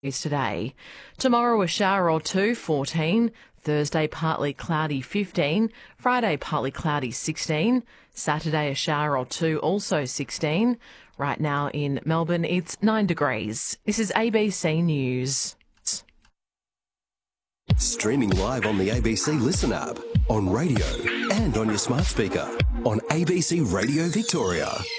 today. Tomorrow a shower or two, 14. Thursday partly cloudy, 15. Friday partly cloudy, 16. Saturday a shower or two, also 16. Right now in Melbourne it's 9 degrees. This is ABC News. Streaming live on the ABC Listen app, on radio and on your smart speaker on ABC Radio Victoria.